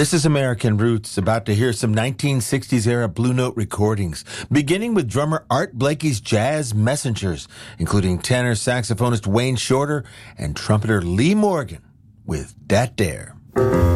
This is American Roots, about to hear some 1960s era Blue Note recordings, beginning with drummer Art Blakey's Jazz Messengers, including tenor saxophonist Wayne Shorter and trumpeter Lee Morgan with Dat Dare.